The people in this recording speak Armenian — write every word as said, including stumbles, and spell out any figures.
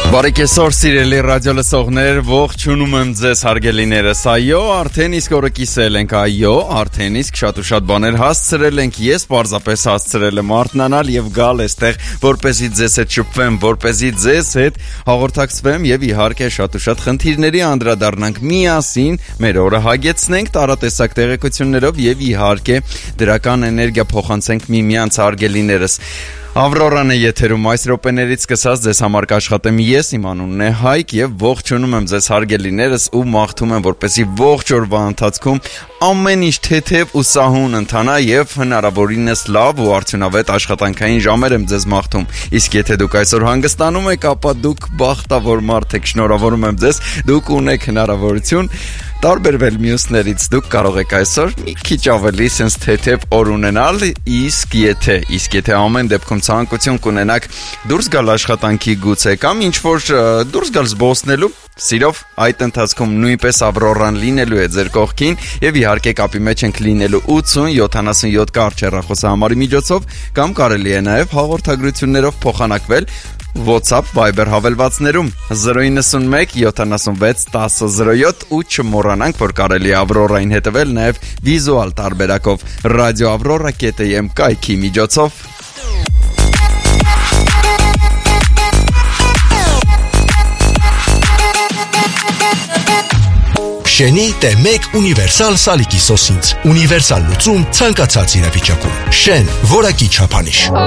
Բարեք այսօր սիրելի ռադիո լսողներ, ողջունում եմ ձեզ հարգելիներս, այո, արդեն իսկ օրը կիսել ենք, այո, արդեն իսկ շատ ու շատ բաներ հասցրել ենք, ես պարզապես հասցրել եմ արթնանալ եւ գալ այստեղ, որպեսզի ձեզ հետ շփվեմ, որպեսզի ձեզ հետ հաղորդակցվեմ եւ իհարկե շատ ու շատ խնդիրների անդրադառնանք միասին, մեր օրը հագեցնենք տարատեսակ տեղեկություններով եւ իհարկե դրական էներգիա փոխանցենք միմյանց հարգելիներս։ Ավրորան է եթերում, այս րոպեներից սկսած ձեզ համար կաշխատեմ ես, իմ անունն է Հայկ եւ ողջունում եմ ձեզ հարգելիներս ու մաղթում եմ, որպեսզի ողջ օրվա ընթացքում ամեն ինչ թեթև ու սահուն ընթանա եւ հնարավորինս լավ ու արդյունավետ աշխատանքային ժամեր եմ ձեզ մաղթում։ Իսկ եթե դուք այսօր հանգստանում եք, ապա դուք բախտավոր մարդ եք, շնորհավորում եմ ձեզ, դուք ունեք հնարավորություն տարբերվել մյուսներից, դուք կարող եք այսօր մի քիչ ավելի sense թեթև օր ունենալ, իսկ եթե, իսկ եթե ամեն դեպքում ցանկություն կունենաք դուրս գալ աշխատանքի գուցե կամ ինչ որ դուրս գալ զբոսնելու, սիրով այդ ընթացքում նույնպես Ավրորան լինելու է ձեր կողքին եւ իհարկե կապի մեջ ենք լինելու ութսուն յոթանասունյոթ կարճ հեռախոսահամարի միջոցով կամ կարելի է նաեւ հաղորդագրություններով փոխանակվել WhatsApp, Viber հավելվածներում zero nine one seven seven one zero zero seven ու չմոռանանք, որ կարելի է Ավրորային հետևել նաև վիզուալ տարբերակով Radio Avrora կետ am կայքի միջոցով։ Շենի տե մեկ ունիվերսալ սալիկի սոսինց։ Ունիվերսալ լուծում ցանկացած իրավիճակում։ Շեն, որակի չափանիշ։